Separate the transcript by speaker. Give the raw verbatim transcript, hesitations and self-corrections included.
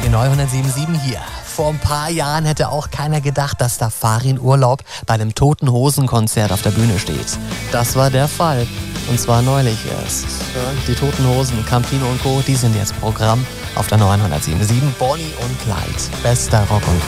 Speaker 1: neunhundertsieben Komma sieben hier. Vor ein paar Jahren hätte auch keiner gedacht, dass da Farin Urlaub bei einem Toten Hosen Konzert auf der Bühne steht. Das war der Fall. Und zwar neulich erst. Die Toten Hosen, Campino und Co., die sind jetzt Programm auf der neunhundertsieben Komma sieben. Bonnie und Clyde, bester Rock und Pop.